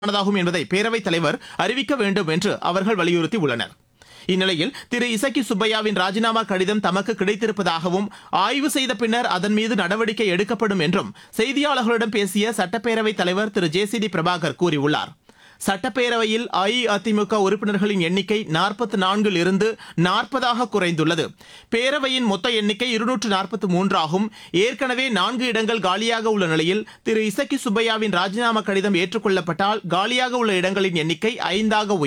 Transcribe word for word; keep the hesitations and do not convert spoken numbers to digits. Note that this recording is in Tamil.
ஆனதாகும் என்பதை பேரவைத் தலைவர் அறிவிக்க வேண்டும் என்று அவர்கள் வலியுறுத்தியுள்ளனர். இந்நிலையில் திரு இசக்கி சுப்பையாவின் ராஜினாமா கடிதம் தமக்கு கிடைத்திருப்பதாகவும் ஆய்வு செய்த பின்னர் அதன் மீது நடவடிக்கை எடுக்கப்படும் என்றும் செய்தியாளர்களிடம் பேசிய சட்டப்பேரவைத் தலைவர் திரு ஜே சி டி பிரபாகர் கூறியுள்ளார். சட்டப்பேரவையில் அஇஅதிமுக உறுப்பினர்களின் எண்ணிக்கை நாற்பத்தி நான்கில் இருந்து நாற்பதாக குறைந்துள்ளது. பேரவையின் மொத்த எண்ணிக்கை இருநூற்று நாற்பத்தி மூன்று ஆகும். ஏற்கனவே நான்கு இடங்கள் காலியாக உள்ள நிலையில் திரு இசக்கி சுப்பையாவின் ராஜினாமா கடிதம் ஏற்றுக் கொள்ளப்பட்டால் காலியாக உள்ள இடங்களின் எண்ணிக்கை ஐந்தாக உயரும்.